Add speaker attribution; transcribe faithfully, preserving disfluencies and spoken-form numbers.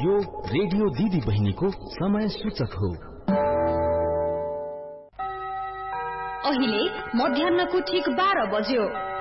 Speaker 1: यो रेडियो दिदी बहिनीको समय सूचक हो।
Speaker 2: अहिले मध्याह्नको ठीक बाह्र बज्यो।